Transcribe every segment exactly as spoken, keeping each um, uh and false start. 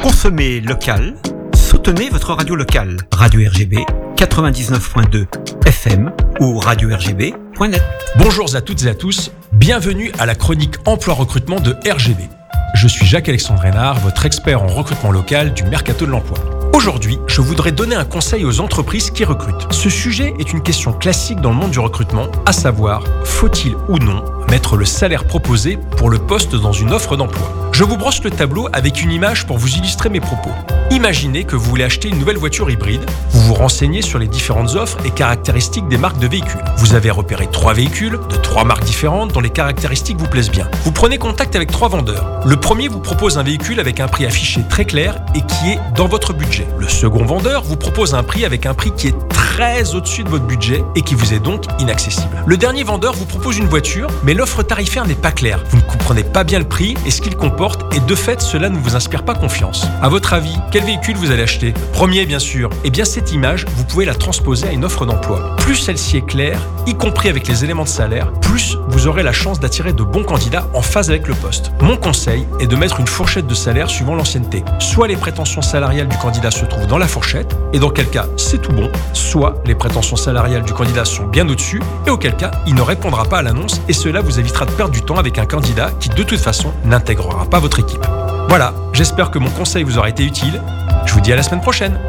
Consommez local, soutenez votre radio locale. Radio R G B quatre-vingt-dix-neuf point deux F M ou radio R G B point net. Bonjour à toutes et à tous, bienvenue à la chronique emploi-recrutement de R G B. Je suis Jacques-Alexandre Hénard, votre expert en recrutement local du Mercato de l'Emploi. Aujourd'hui, je voudrais donner un conseil aux entreprises qui recrutent. Ce sujet est une question classique dans le monde du recrutement, à savoir, faut-il ou non mettre le salaire proposé pour le poste dans une offre d'emploi ? Je vous brosse le tableau avec une image pour vous illustrer mes propos. Imaginez que vous voulez acheter une nouvelle voiture hybride. Vous vous renseignez sur les différentes offres et caractéristiques des marques de véhicules. Vous avez repéré trois véhicules de trois marques différentes dont les caractéristiques vous plaisent bien. Vous prenez contact avec trois vendeurs. Le premier vous propose un véhicule avec un prix affiché très clair et qui est dans votre budget. Le second vendeur vous propose un prix avec un prix qui est très au-dessus de votre budget et qui vous est donc inaccessible. Le dernier vendeur vous propose une voiture, mais l'offre tarifaire n'est pas claire. Vous ne comprenez pas bien le prix et ce qu'il comporte et de fait, cela ne vous inspire pas confiance. À votre avis, quel véhicule vous allez acheter ? Premier, bien sûr. Eh bien, cette image, vous pouvez la transposer à une offre d'emploi. Plus celle-ci est claire, y compris avec les éléments de salaire, plus vous aurez la chance d'attirer de bons candidats en phase avec le poste. Mon conseil est de mettre une fourchette de salaire suivant l'ancienneté. Soit les prétentions salariales du candidat se trouvent dans la fourchette, et dans quel cas c'est tout bon, soit les prétentions salariales du candidat sont bien au-dessus, et auquel cas il ne répondra pas à l'annonce, et cela vous évitera de perdre du temps avec un candidat qui de toute façon n'intégrera pas votre équipe. Voilà, j'espère que mon conseil vous aura été utile. Je vous dis à la semaine prochaine.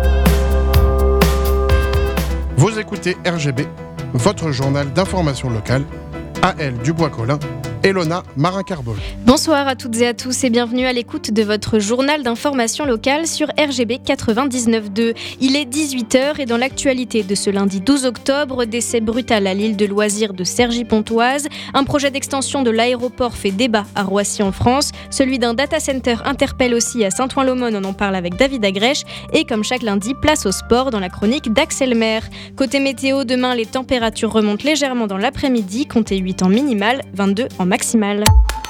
Vous écoutez R G B, votre journal d'information locale. A L Dubois-Collin, Elona Marin-Carbol. Bonsoir à toutes et à tous et bienvenue à l'écoute de votre journal d'information locale sur R G B quatre-vingt-dix-neuf point deux. Il est dix-huit heures et dans l'actualité de ce lundi douze octobre, décès brutal à l'île de loisirs de Cergy-Pontoise. Un projet d'extension de l'aéroport fait débat à Roissy en France. Celui d'un data center interpelle aussi à Saint-Ouen-l'Aumône, on en parle avec David Agrèche. Et comme chaque lundi, place au sport dans la chronique d'Axel Maire. Côté météo, demain les températures remontent légèrement dans l'après-midi, comptez huit en minimal, vingt-deux en maximal.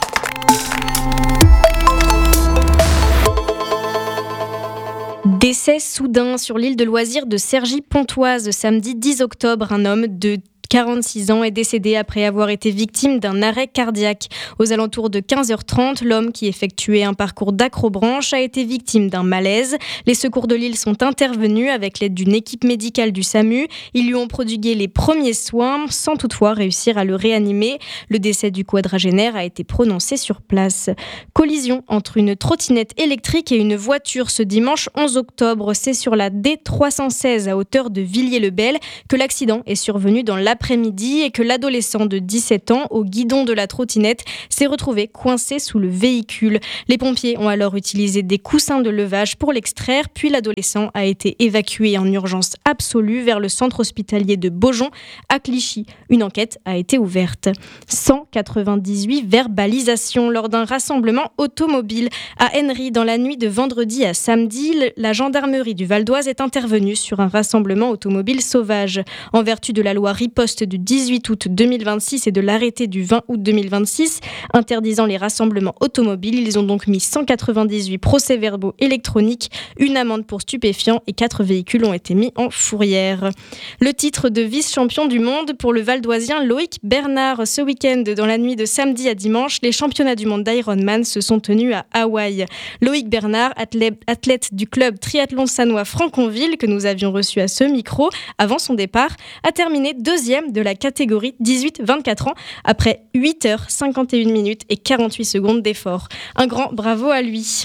Décès soudain sur l'île de loisirs de Cergy-Pontoise, samedi dix octobre. Un homme de quarante-six ans est décédé après avoir été victime d'un arrêt cardiaque. Aux alentours de quinze heures trente, l'homme qui effectuait un parcours d'acrobranche a été victime d'un malaise. Les secours de l'île sont intervenus avec l'aide d'une équipe médicale du SAMU. Ils lui ont prodigué les premiers soins sans toutefois réussir à le réanimer. Le décès du quadragénaire a été prononcé sur place. Collision entre une trottinette électrique et une voiture ce dimanche onze octobre. C'est sur la D trois cent seize à hauteur de Villiers-le-Bel que l'accident est survenu dans l'après-midi et que l'adolescent de dix-sept ans au guidon de la trottinette s'est retrouvé coincé sous le véhicule. Les pompiers ont alors utilisé des coussins de levage pour l'extraire, puis l'adolescent a été évacué en urgence absolue vers le centre hospitalier de Beaujon à Clichy. Une enquête a été ouverte. cent quatre-vingt-dix-huit verbalisations lors d'un rassemblement automobile à Hennery dans la nuit de vendredi à samedi. La gendarmerie du Val d'Oise est intervenue sur un rassemblement automobile sauvage. En vertu de la loi Riposte du dix-huit août deux mille vingt-six et de l'arrêté du vingt août deux mille vingt-six interdisant les rassemblements automobiles. Ils ont donc mis cent quatre-vingt-dix-huit procès-verbaux électroniques, une amende pour stupéfiants et quatre véhicules ont été mis en fourrière. Le titre de vice-champion du monde pour le Val-d'Oisien Loïc Bernard. Ce week-end, dans la nuit de samedi à dimanche, les championnats du monde d'Ironman se sont tenus à Hawaï. Loïc Bernard, athlète, athlète du club triathlon sanois Franconville que nous avions reçu à ce micro avant son départ, a terminé deuxième de la catégorie dix-huit vingt-quatre ans après huit heures cinquante et une minutes et quarante-huit secondes d'effort. Un grand bravo à lui.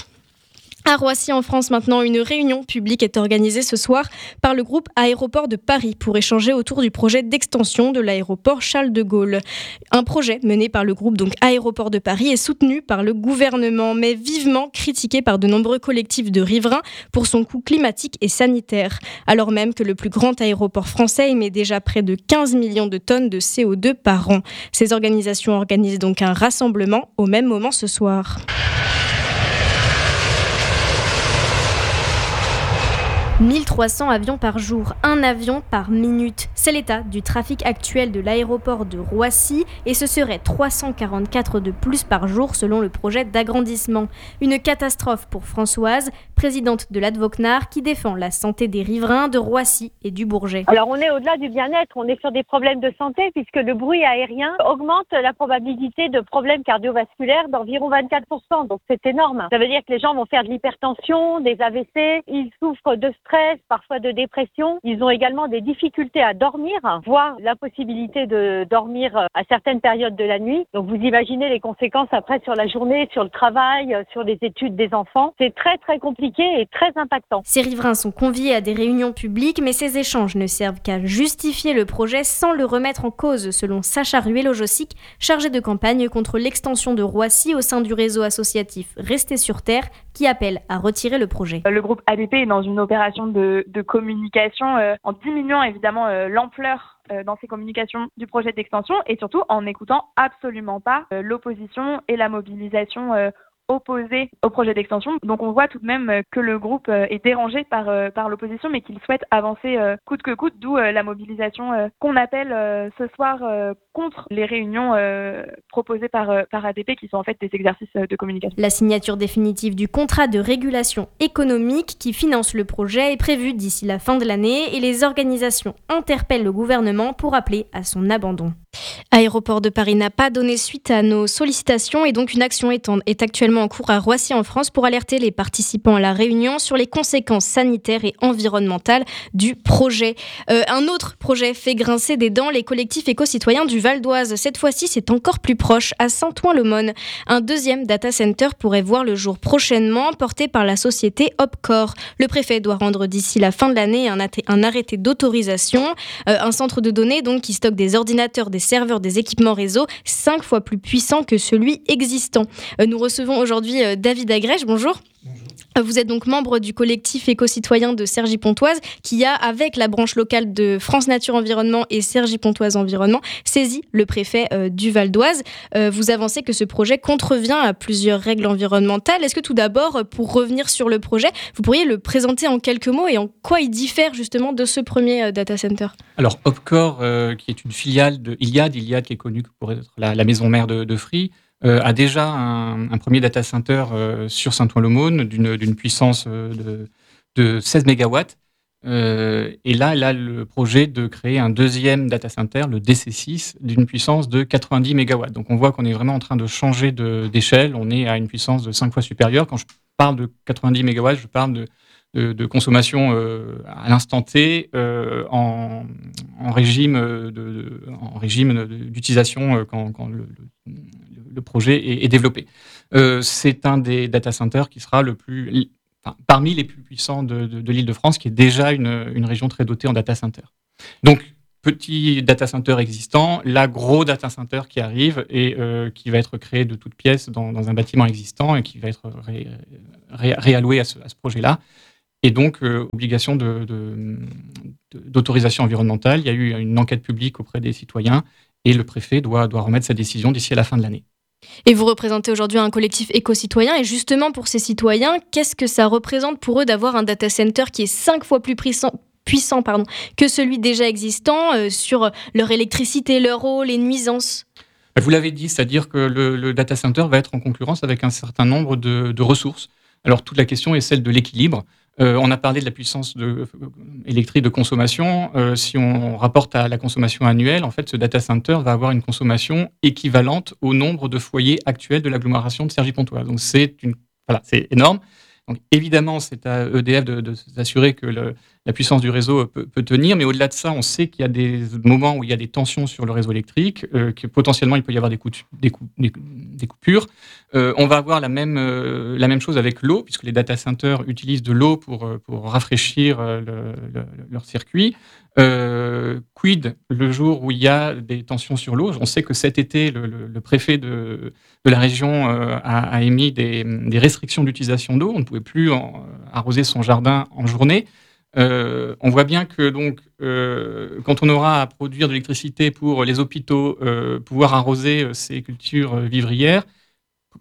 À Roissy, en France, maintenant, une réunion publique est organisée ce soir par le groupe Aéroports de Paris pour échanger autour du projet d'extension de l'aéroport Charles de Gaulle. Un projet mené par le groupe donc Aéroports de Paris et soutenu par le gouvernement, mais vivement critiqué par de nombreux collectifs de riverains pour son coût climatique et sanitaire. Alors même que le plus grand aéroport français émet déjà près de quinze millions de tonnes de C O deux par an. Ces organisations organisent donc un rassemblement au même moment ce soir. mille trois cents avions par jour, un avion par minute. C'est l'état du trafic actuel de l'aéroport de Roissy et ce serait trois cent quarante-quatre de plus par jour selon le projet d'agrandissement. Une catastrophe pour Françoise, présidente de l'Advocnar, qui défend la santé des riverains de Roissy et du Bourget. Alors on est au-delà du bien-être, on est sur des problèmes de santé puisque le bruit aérien augmente la probabilité de problèmes cardiovasculaires d'environ vingt-quatre pour cent. Donc c'est énorme. Ça veut dire que les gens vont faire de l'hypertension, des A V C, ils souffrent de stress, parfois de dépression. Ils ont également des difficultés à dormir, voire la possibilité de dormir à certaines périodes de la nuit. Donc vous imaginez les conséquences après sur la journée, sur le travail, sur les études des enfants. C'est très très compliqué et très impactant. Ces riverains sont conviés à des réunions publiques, mais ces échanges ne servent qu'à justifier le projet sans le remettre en cause, selon Sacha Ruello-Jossic, chargé de campagne contre l'extension de Roissy au sein du réseau associatif Restez sur Terre, qui appelle à retirer le projet. Le groupe A D P est dans une opération de, de communication euh, en diminuant évidemment euh, l'ampleur euh, dans ces communications du projet d'extension et surtout en n'écoutant absolument pas euh, l'opposition et la mobilisation euh, opposé au projet d'extension. Donc on voit tout de même que le groupe est dérangé par, par l'opposition, mais qu'il souhaite avancer coûte que coûte, d'où la mobilisation qu'on appelle ce soir contre les réunions proposées par, par A D P, qui sont en fait des exercices de communication. La signature définitive du contrat de régulation économique qui finance le projet est prévue d'ici la fin de l'année et les organisations interpellent le gouvernement pour appeler à son abandon. Aéroport de Paris n'a pas donné suite à nos sollicitations et donc une action est, en, est actuellement en cours à Roissy en France pour alerter les participants à la réunion sur les conséquences sanitaires et environnementales du projet. Euh, un autre projet fait grincer des dents les collectifs éco-citoyens du Val d'Oise. Cette fois-ci, c'est encore plus proche, à Saint-Ouen-le-Mône. Un deuxième data center pourrait voir le jour prochainement, porté par la société Opcore. Le préfet doit rendre d'ici la fin de l'année un, athé- un arrêté d'autorisation. Euh, un centre de données donc qui stocke des ordinateurs, des serveurs, des équipements réseau, cinq fois plus puissant que celui existant. Euh, nous recevons aujourd'hui euh, David Agrèche, bonjour. Bonjour. Vous êtes donc membre du collectif éco-citoyen de Cergy-Pontoise qui a, avec la branche locale de France Nature Environnement et Cergy-Pontoise Environnement, saisi le préfet euh, du Val d'Oise. Euh, vous avancez que ce projet contrevient à plusieurs règles environnementales. Est-ce que tout d'abord, pour revenir sur le projet, vous pourriez le présenter en quelques mots et en quoi il diffère justement de ce premier euh, data center ? Alors Opcore, euh, qui est une filiale de Iliad, Iliad qui est connue pour être la, la maison mère de, de Free, Euh, a déjà un, un premier data center euh, sur Saint-Ouen-le-Mône d'une, d'une puissance euh, de, de seize mégawatts. Euh, et là, elle a le projet de créer un deuxième data center, le D C six, d'une puissance de quatre-vingt-dix mégawatts. Donc on voit qu'on est vraiment en train de changer de, d'échelle. On est à une puissance de cinq fois supérieure. Quand je parle de quatre-vingt-dix mégawatts, je parle de, de, de consommation euh, à l'instant T euh, en, en régime, de, de, en régime d'utilisation quand, quand le, le le projet est, est développé. Euh, c'est un des data centers qui sera le plus, enfin, parmi les plus puissants de, de, de l'Île-de-France, qui est déjà une, une région très dotée en data center. Donc, petit data center existant, là, gros data center qui arrive et euh, qui va être créé de toutes pièces dans, dans un bâtiment existant et qui va être ré, ré, réalloué à ce, à ce projet-là. Et donc, euh, obligation de, de, de, d'autorisation environnementale. Il y a eu une enquête publique auprès des citoyens et le préfet doit, doit remettre sa décision d'ici à la fin de l'année. Et vous représentez aujourd'hui un collectif éco-citoyen. Et justement, pour ces citoyens, qu'est-ce que ça représente pour eux d'avoir un data center qui est cinq fois plus puissant, puissant pardon, que celui déjà existant euh, sur leur électricité, leur eau, les nuisances ? Vous l'avez dit, c'est-à-dire que le, le data center va être en concurrence avec un certain nombre de, de ressources. Alors, toute la question est celle de l'équilibre. Euh, on a parlé de la puissance de, euh, électrique de consommation. Euh, si on rapporte à la consommation annuelle, en fait, ce data center va avoir une consommation équivalente au nombre de foyers actuels de l'agglomération de Cergy-Pontoise. Donc, c'est, une, voilà, c'est énorme. Donc, évidemment, c'est à E D F de, de s'assurer que le, la puissance du réseau peut, peut tenir, mais au-delà de ça, on sait qu'il y a des moments où il y a des tensions sur le réseau électrique, euh, que potentiellement il peut y avoir des, coups, des, coups, des, des coupures. Euh, on va avoir la même, euh, la même chose avec l'eau, puisque les data centers utilisent de l'eau pour, pour rafraîchir le, le, leur circuit. Euh, quid le jour où il y a des tensions sur l'eau? On sait que cet été, le, le, le préfet de, de la région euh, a, a émis des, des restrictions d'utilisation d'eau. On ne pouvait plus en, arroser son jardin en journée. Euh, on voit bien que donc, euh, quand on aura à produire de l'électricité pour les hôpitaux, euh, pouvoir arroser ces cultures vivrières,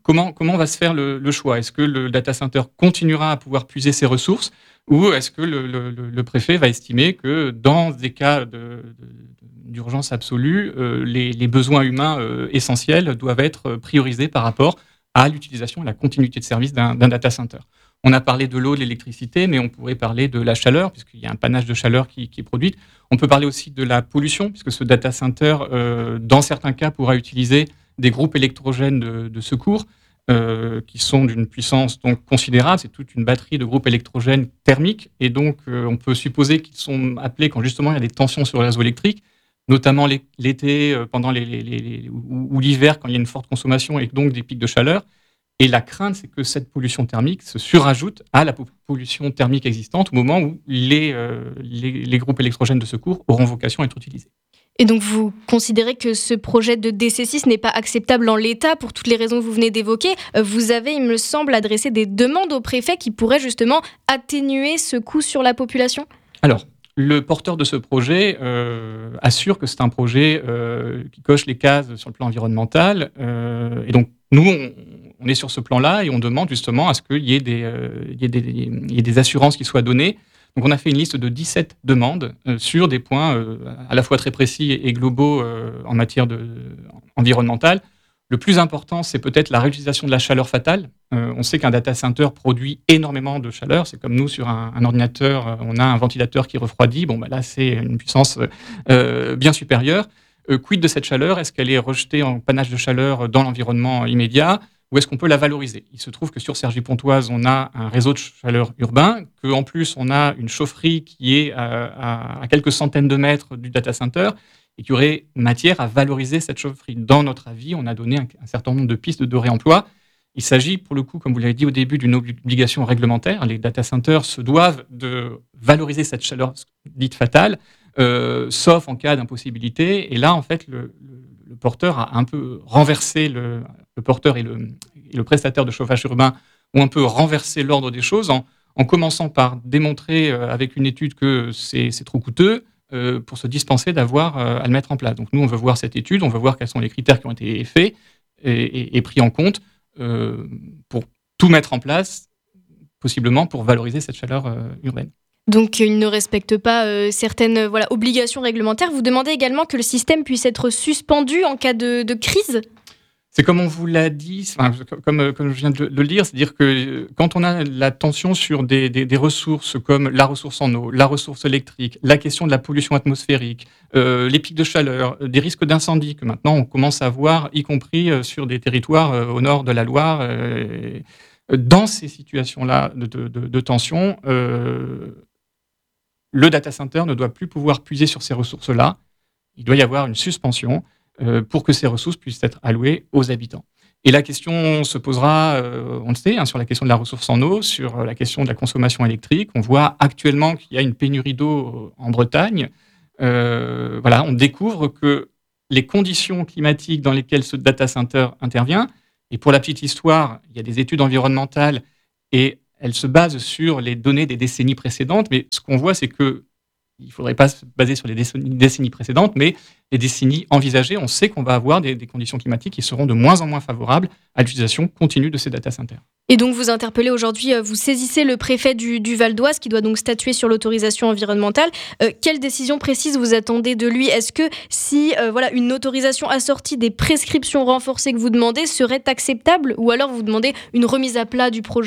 comment, comment va se faire le, le choix ? Est-ce que le data center continuera à pouvoir puiser ses ressources ou est-ce que le, le, le préfet va estimer que dans des cas de, de, d'urgence absolue, euh, les, les besoins humains euh, essentiels doivent être priorisés par rapport à l'utilisation et la continuité de service d'un, d'un data center. On a parlé de l'eau, de l'électricité, mais on pourrait parler de la chaleur, puisqu'il y a un panache de chaleur qui, qui est produite. On peut parler aussi de la pollution, puisque ce data center, euh, dans certains cas, pourra utiliser des groupes électrogènes de, de secours, euh, qui sont d'une puissance donc considérable. C'est toute une batterie de groupes électrogènes thermiques, et donc euh, on peut supposer qu'ils sont appelés quand justement il y a des tensions sur le réseau électrique, notamment l'été, euh, pendant les, les, les, les ou, ou l'hiver, quand il y a une forte consommation et donc des pics de chaleur. Et la crainte, c'est que cette pollution thermique se surajoute à la pollution thermique existante au moment où les, euh, les, les groupes électrogènes de secours auront vocation à être utilisés. Et donc vous considérez que ce projet de D C six n'est pas acceptable en l'état pour toutes les raisons que vous venez d'évoquer. Vous avez, il me semble, adressé des demandes au préfet qui pourraient justement atténuer ce coût sur la population ? Alors, le porteur de ce projet euh, assure que c'est un projet euh, qui coche les cases sur le plan environnemental. Euh, et donc, nous, on, on est sur ce plan-là et on demande justement à ce qu'il y ait des, euh, il y ait des, il y ait des assurances qui soient données. Donc, on a fait une liste de dix-sept demandes euh, sur des points euh, à la fois très précis et globaux euh, en matière de, euh, environnementale. Le plus important, c'est peut-être la réutilisation de la chaleur fatale. Euh, on sait qu'un data center produit énormément de chaleur. C'est comme nous, sur un, un ordinateur, euh, on a un ventilateur qui refroidit. Bon, bah là, c'est une puissance euh, bien supérieure. Euh, quid de cette chaleur ? Est-ce qu'elle est rejetée en panache de chaleur dans l'environnement immédiat ou est-ce qu'on peut la valoriser ? Il se trouve que sur Cergy-Pontoise, on a un réseau de chaleur urbain, qu'en plus, on a une chaufferie qui est à, à, à quelques centaines de mètres du data center, et qu'il y aurait matière à valoriser cette chaufferie. Dans notre avis, on a donné un, un certain nombre de pistes de réemploi. Il s'agit, pour le coup, comme vous l'avez dit au début, d'une obligation réglementaire. Les data centers se doivent de valoriser cette chaleur dite fatale, euh, sauf en cas d'impossibilité. Et là, en fait, le, le, le porteur a un peu renversé, le, le porteur et le, et le prestataire de chauffage urbain ont un peu renversé l'ordre des choses en, en commençant par démontrer euh, avec une étude que c'est, c'est trop coûteux, Euh, pour se dispenser d'avoir euh, à le mettre en place. Donc nous, on veut voir cette étude, on veut voir quels sont les critères qui ont été faits et, et, et pris en compte euh, pour tout mettre en place, possiblement pour valoriser cette chaleur euh, urbaine. Donc il ne respecte pas euh, certaines euh, voilà, obligations réglementaires. Vous demandez également que le système puisse être suspendu en cas de, de crise ? C'est comme on vous l'a dit, enfin, comme, comme je viens de le dire, c'est-à-dire que quand on a la tension sur des, des, des ressources comme la ressource en eau, la ressource électrique, la question de la pollution atmosphérique, euh, les pics de chaleur, des risques d'incendie que maintenant on commence à voir, y compris sur des territoires euh, au nord de la Loire, euh, dans ces situations-là de, de, de, de tension, euh, le data center ne doit plus pouvoir puiser sur ces ressources-là. Il doit y avoir une suspension pour que ces ressources puissent être allouées aux habitants. Et la question se posera, euh, on le sait, hein, sur la question de la ressource en eau, sur la question de la consommation électrique. On voit actuellement qu'il y a une pénurie d'eau en Bretagne. Euh, voilà, on découvre que les conditions climatiques dans lesquelles ce data center intervient, et pour la petite histoire, il y a des études environnementales et elles se basent sur les données des décennies précédentes, mais ce qu'on voit, c'est que il ne faudrait pas se baser sur les décennies, décennies précédentes, mais les décennies envisagées, on sait qu'on va avoir des, des conditions climatiques qui seront de moins en moins favorables à l'utilisation continue de ces data centers. Et donc vous interpellez aujourd'hui, vous saisissez le préfet du, du Val d'Oise qui doit donc statuer sur l'autorisation environnementale. Euh, quelle décision précise vous attendez de lui ? Est-ce que si euh, voilà, une autorisation assortie des prescriptions renforcées que vous demandez serait acceptable, ou alors vous demandez une remise à plat du projet ?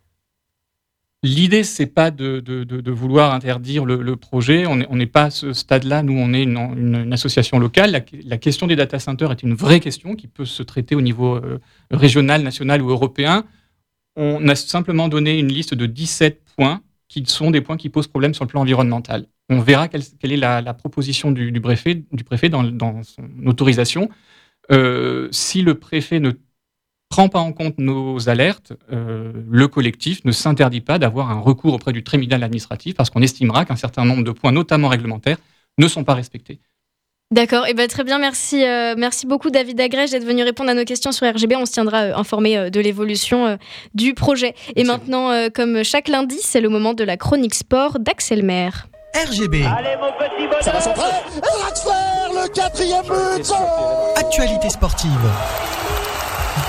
L'idée, c'est pas de, de, de, de vouloir interdire le, le projet. On n'est pas à ce stade-là. Nous, on est une, une, une association locale. La, la question des data centers est une vraie question qui peut se traiter au niveau euh, régional, national ou européen. On a simplement donné une liste de dix-sept points qui sont des points qui posent problème sur le plan environnemental. On verra quelle, quelle est la, la proposition du, du, préfet, du préfet dans, dans son autorisation. Euh, si le préfet ne prend pas en compte nos alertes, euh, le collectif ne s'interdit pas d'avoir un recours auprès du tribunal administratif parce qu'on estimera qu'un certain nombre de points, notamment réglementaires, ne sont pas respectés. D'accord, et ben très bien, merci, euh, merci beaucoup David Agrège d'être venu répondre à nos questions sur R G B. On se tiendra euh, informé euh, de l'évolution euh, du projet. Et merci. Maintenant, euh, comme chaque lundi, c'est le moment de la chronique sport d'Axel Maire. R G B. Allez mon petit bonhomme. Ça va centrer. Et Draxler, le quatrième but. Actualité sportive.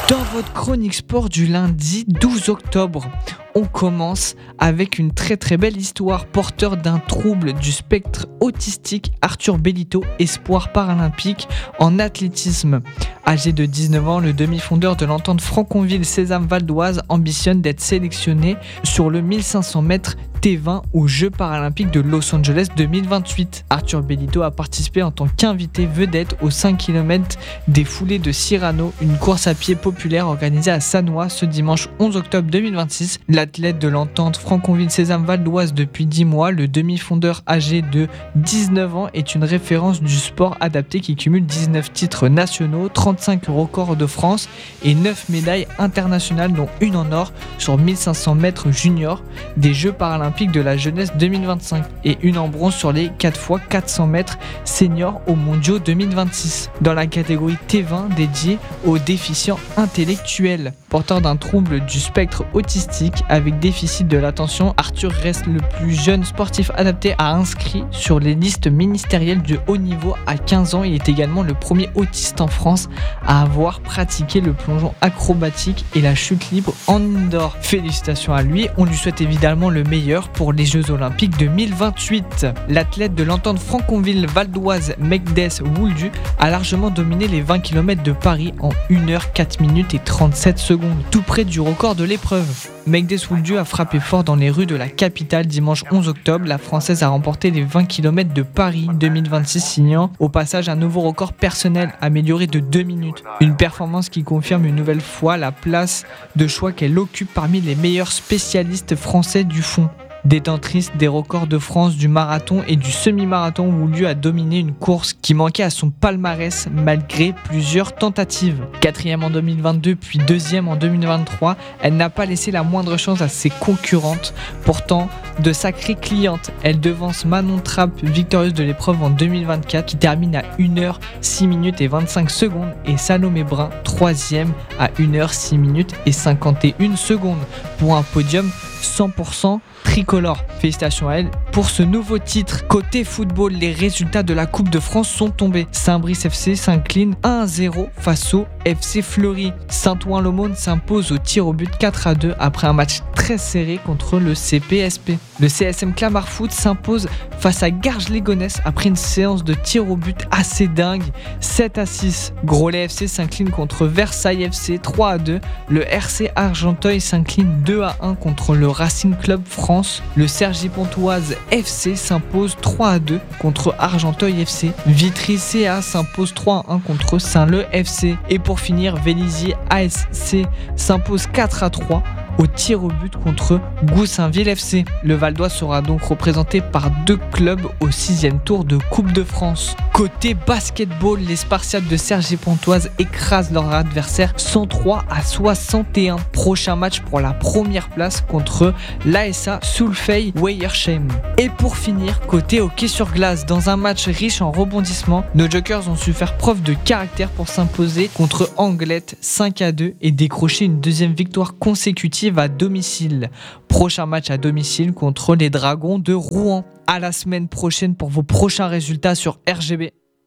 Dans votre chronique sport du lundi douze octobre, on commence avec une très très belle histoire. Porteur d'un trouble du spectre autistique, Arthur Bellito, espoir paralympique en athlétisme. Âgé de dix-neuf ans, le demi-fondeur de l'entente Franconville-Sésame Val d'Oise ambitionne d'être sélectionné sur le mille cinq cents mètres T vingt aux Jeux paralympiques de Los Angeles deux mille vingt-huit. Arthur Bellito a participé en tant qu'invité vedette aux cinq kilomètres des foulées de Cyrano, une course à pied populaire organisée à Sannois ce dimanche onze octobre deux mille vingt-six. L'athlète de l'entente Franconville-Sésame Val d'Oise depuis dix mois, le demi-fondeur âgé de dix-neuf ans est une référence du sport adapté qui cumule dix-neuf titres nationaux, trente-cinq records de France et neuf médailles internationales dont une en or sur mille cinq cents mètres junior des Jeux paralympiques de la jeunesse deux mille vingt-cinq et une en bronze sur les quatre fois quatre cents mètres seniors aux mondiaux deux mille vingt-six. Dans la catégorie T vingt dédiée aux déficients intellectuels. Porteur d'un trouble du spectre autistique avec déficit de l'attention, Arthur reste le plus jeune sportif adapté à inscrit sur les listes ministérielles de haut niveau à quinze ans. Il est également le premier autiste en France à avoir pratiqué le plongeon acrobatique et la chute libre en indoor. Félicitations à lui, on lui souhaite évidemment le meilleur pour les Jeux Olympiques deux mille vingt-huit. L'athlète de l'entente Franconville-Val d'Oise, Megdes Wouldu, a largement dominé les vingt kilomètres de Paris en une heure quatre minutes et trente-sept secondes, tout près du record de l'épreuve. Megdes Wouldu a frappé fort dans les rues de la capitale dimanche onze octobre. La Française a remporté les vingt kilomètres de Paris deux mille vingt-six, signant au passage un nouveau record personnel amélioré de deux minutes. Une performance qui confirme une nouvelle fois la place de choix qu'elle occupe parmi les meilleurs spécialistes français du fond. Détentrice des records de France du marathon et du semi-marathon, Wouldu a dominé une course qui manquait à son palmarès malgré plusieurs tentatives. Quatrième en deux mille vingt-deux puis deuxième en deux mille vingt-trois, elle n'a pas laissé la moindre chance à ses concurrentes, pourtant de sacrées clientes. Elle devance Manon Trapp, victorieuse de l'épreuve en deux mille vingt-quatre, qui termine à une heure six minutes et vingt-cinq secondes, et Salomé Brun, troisième à une heure six minutes et cinquante et une secondes, pour un podium cent pour cent tricolore. Félicitations à elle pour ce nouveau titre. Côté football, les résultats de la Coupe de France sont tombés. Saint-Brice F C s'incline un à zéro face au F C Fleury. Saint-Ouen-l'Aumône s'impose au tir au but quatre à deux après un match très serré contre le C P S P. Le C S M Clamart Foot s'impose face à Garges-les-Gonesse après une séance de tir au but assez dingue, sept à six. Groslay F C s'incline contre Versailles F C trois à deux. Le R C Argenteuil s'incline deux à un contre le Racing Club France. Le Cergy-Pontoise F C s'impose trois à deux contre Argenteuil F C. Vitry C A s'impose trois à un contre Saint-Leu F C. Et pour finir, Vélizy A S C s'impose quatre à trois au tir au but contre Goussainville F C. Le Val d'Oise sera donc représenté par deux clubs au sixième tour de Coupe de France. Côté basketball, les Spartiates de Cergy-Pontoise écrasent leur adversaire cent trois à soixante et un. Prochain match pour la première place contre l'A S A Sulfey Weyersham. Et pour finir, côté hockey sur glace, dans un match riche en rebondissements, nos Jokers ont su faire preuve de caractère pour s'imposer contre Anglette cinq à deux et décrocher une deuxième victoire consécutive à domicile. Prochain match à domicile contre les Dragons de Rouen. À la semaine prochaine pour vos prochains résultats sur R G B.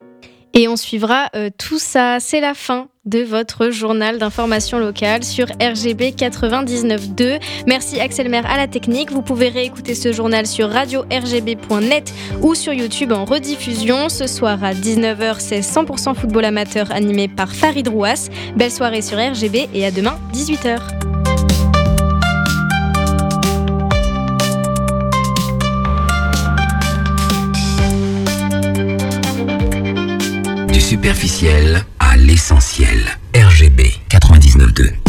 Et on suivra euh, tout ça. C'est la fin de votre journal d'information locale sur R G B quatre-vingt-dix-neuf point deux. Merci Axel Maire à la technique. Vous pouvez réécouter ce journal sur radio r g b point net ou sur YouTube en rediffusion. Ce soir à dix-neuf heures, c'est cent pour cent football amateur animé par Farid Rouas. Belle soirée sur R G B et à demain dix-huit heures. Du superficiel à l'essentiel. R G B quatre-vingt-dix-neuf point deux.